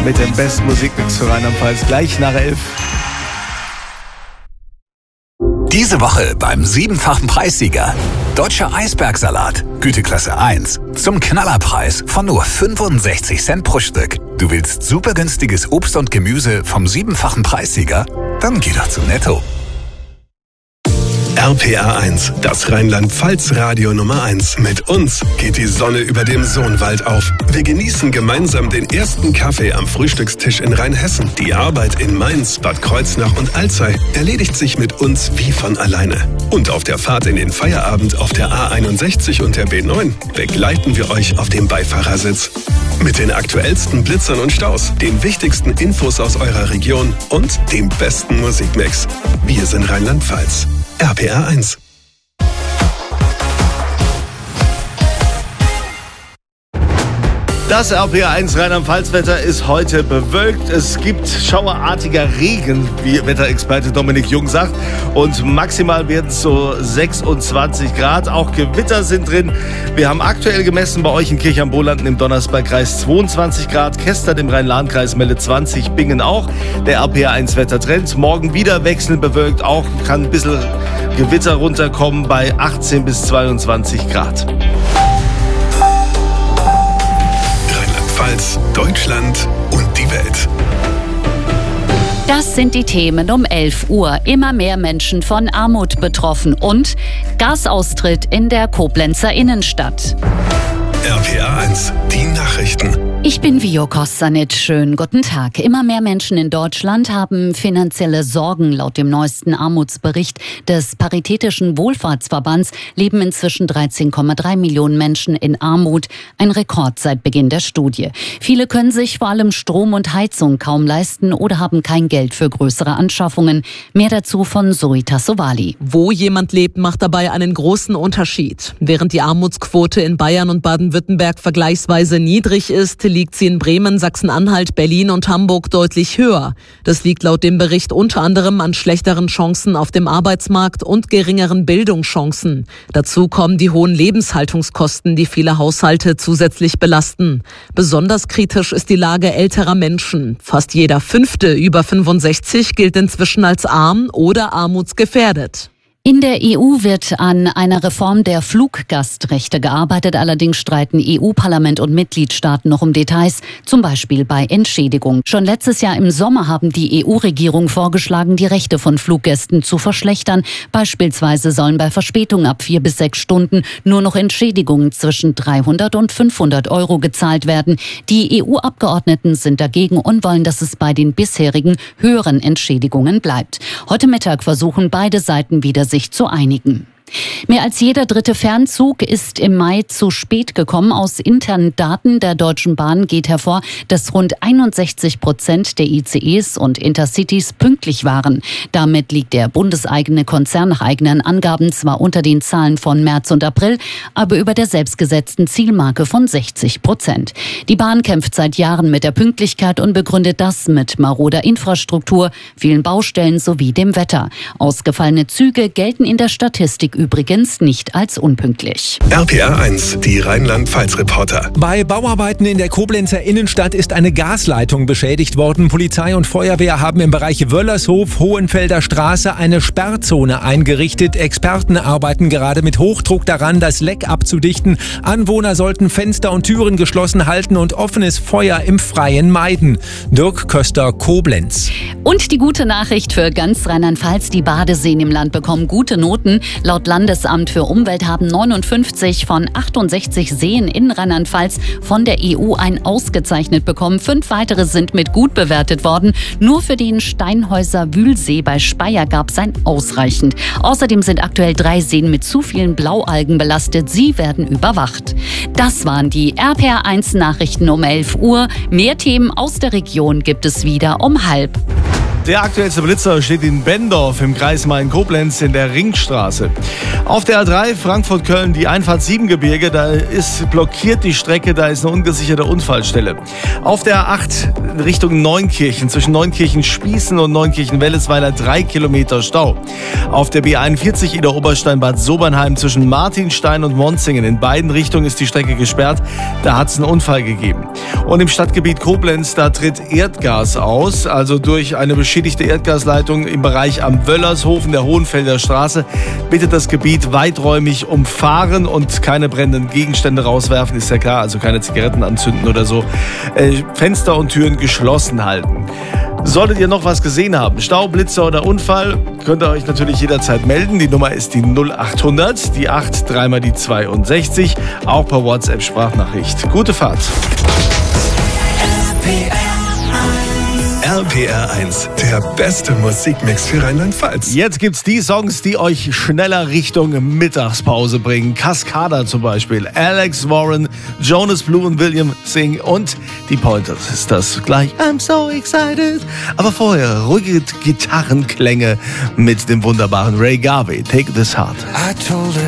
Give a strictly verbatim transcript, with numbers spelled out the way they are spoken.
mit dem besten Musikmix für Rheinland-Pfalz gleich nach elf. Diese Woche beim siebenfachen Preissieger. Deutscher Eisbergsalat, Güteklasse eins. Zum Knallerpreis von nur fünfundsechzig Cent pro Stück. Du willst super günstiges Obst und Gemüse vom siebenfachen Preissieger? Dann geh doch zu Netto. R P R eins, das Rheinland-Pfalz-Radio Nummer eins. Mit uns geht die Sonne über dem Sohnwald auf. Wir genießen gemeinsam den ersten Kaffee am Frühstückstisch in Rheinhessen. Die Arbeit in Mainz, Bad Kreuznach und Alzey erledigt sich mit uns wie von alleine. Und auf der Fahrt in den Feierabend auf der A einundsechzig und der B neun begleiten wir euch auf dem Beifahrersitz. Mit den aktuellsten Blitzern und Staus, den wichtigsten Infos aus eurer Region und dem besten Musikmix. Wir sind Rheinland-Pfalz. R P R eins. Das R P R eins Rheinland-Pfalz-Wetter ist heute bewölkt. Es gibt schauerartiger Regen, wie Wetterexperte Dominik Jung sagt. Und maximal werden es so sechsundzwanzig Grad. Auch Gewitter sind drin. Wir haben aktuell gemessen bei euch in Kirch am Bohlanden im Donnersbergkreis zweiundzwanzig Grad. Kestert im Rhein-Lahn-Kreis meldet zwanzig, Bingen auch. Der R P R eins Wettertrend. Morgen wieder wechselnd bewölkt. Auch kann ein bisschen Gewitter runterkommen bei achtzehn bis zweiundzwanzig Grad. Deutschland und die Welt. Das sind die Themen um elf Uhr. Immer mehr Menschen von Armut betroffen und Gasaustritt in der Koblenzer Innenstadt. R P R eins, die Nachrichten. Ich bin Vio Kostanic. Schönen guten Tag. Immer mehr Menschen in Deutschland haben finanzielle Sorgen. Laut dem neuesten Armutsbericht des Paritätischen Wohlfahrtsverbands leben inzwischen dreizehn Komma drei Millionen Menschen in Armut. Ein Rekord seit Beginn der Studie. Viele können sich vor allem Strom und Heizung kaum leisten oder haben kein Geld für größere Anschaffungen. Mehr dazu von Zoe Tassovali. Wo jemand lebt, macht dabei einen großen Unterschied. Während die Armutsquote in Bayern und Baden-Württemberg vergleichsweise niedrig ist, liegt sie in Bremen, Sachsen-Anhalt, Berlin und Hamburg deutlich höher. Das liegt laut dem Bericht unter anderem an schlechteren Chancen auf dem Arbeitsmarkt und geringeren Bildungschancen. Dazu kommen die hohen Lebenshaltungskosten, die viele Haushalte zusätzlich belasten. Besonders kritisch ist die Lage älterer Menschen. Fast jeder Fünfte über fünfundsechzig gilt inzwischen als arm oder armutsgefährdet. In der E U wird an einer Reform der Fluggastrechte gearbeitet. Allerdings streiten E U-Parlament und Mitgliedstaaten noch um Details, zum Beispiel bei Entschädigung. Schon letztes Jahr im Sommer haben die E U-Regierung vorgeschlagen, die Rechte von Fluggästen zu verschlechtern. Beispielsweise sollen bei Verspätung ab vier bis sechs Stunden nur noch Entschädigungen zwischen dreihundert und fünfhundert Euro gezahlt werden. Die E U-Abgeordneten sind dagegen und wollen, dass es bei den bisherigen höheren Entschädigungen bleibt. Heute Mittag versuchen beide Seiten wieder sich zu einigen. Mehr als jeder dritte Fernzug ist im Mai zu spät gekommen. Aus internen Daten der Deutschen Bahn geht hervor, dass rund einundsechzig Prozent der I C Es und Intercities pünktlich waren. Damit liegt der bundeseigene Konzern nach eigenen Angaben zwar unter den Zahlen von März und April, aber über der selbstgesetzten Zielmarke von sechzig Prozent. Die Bahn kämpft seit Jahren mit der Pünktlichkeit und begründet das mit maroder Infrastruktur, vielen Baustellen sowie dem Wetter. Ausgefallene Züge gelten in der Statistik übrigens nicht als unpünktlich. R P R eins, die Rheinland-Pfalz-Reporter. Bei Bauarbeiten in der Koblenzer Innenstadt ist eine Gasleitung beschädigt worden. Polizei und Feuerwehr haben im Bereich Wöllershof, Hohenfelder Straße eine Sperrzone eingerichtet. Experten arbeiten gerade mit Hochdruck daran, das Leck abzudichten. Anwohner sollten Fenster und Türen geschlossen halten und offenes Feuer im Freien meiden. Dirk Köster, Koblenz. Und die gute Nachricht für ganz Rheinland-Pfalz: Die Badeseen im Land bekommen gute Noten. Laut Landesamt für Umwelt haben neunundfünfzig von achtundsechzig Seen in Rheinland-Pfalz von der E U ein ausgezeichnet bekommen. Fünf weitere sind mit gut bewertet worden. Nur für den Steinhäuser Wühlsee bei Speyer gab es ein ausreichend. Außerdem sind aktuell drei Seen mit zu vielen Blaualgen belastet. Sie werden überwacht. Das waren die R P R eins Nachrichten um elf Uhr. Mehr Themen aus der Region gibt es wieder um halb. Der aktuellste Blitzer steht in Bendorf im Kreis Main-Koblenz in der Ringstraße. Auf der A drei Frankfurt-Köln die Einfahrt Siebengebirge, da ist blockiert die Strecke, da ist eine ungesicherte Unfallstelle. Auf der A acht Richtung Neunkirchen, zwischen Neunkirchen-Spießen und Neunkirchen-Wellesweiler drei Kilometer Stau. Auf der B einundvierzig Idar-Oberstein-Bad Sobernheim zwischen Martinstein und Monzingen, in beiden Richtungen ist die Strecke gesperrt, da hat es einen Unfall gegeben. Und im Stadtgebiet Koblenz, da tritt Erdgas aus, also durch eine beschädigte Erdgasleitung im Bereich am Wöllershof in der Hohenfelder Straße. Bitte das Gebiet weiträumig umfahren und keine brennenden Gegenstände rauswerfen, ist ja klar, also keine Zigaretten anzünden oder so. Äh, Fenster und Türen geschlossen halten. Solltet ihr noch was gesehen haben, Stau, Blitzer oder Unfall, könnt ihr euch natürlich jederzeit melden. Die Nummer ist die null achthundert, die acht, dreimal die zweiundsechzig, auch per WhatsApp-Sprachnachricht. Gute Fahrt. R P R eins, der beste Musikmix für Rheinland-Pfalz. Jetzt gibt's die Songs, die euch schneller Richtung Mittagspause bringen. Cascada zum Beispiel, Alex Warren, Jonas Blue und William Singh und die Pointers ist das gleich. I'm so excited. Aber vorher ruhige Gitarrenklänge mit dem wunderbaren Ray Garvey. Take this heart.